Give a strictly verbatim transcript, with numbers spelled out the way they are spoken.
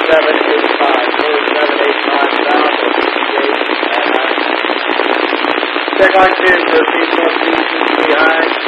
seven eight five, four seven eight five south of Eastgate, Manhattan. Check our two for people behind.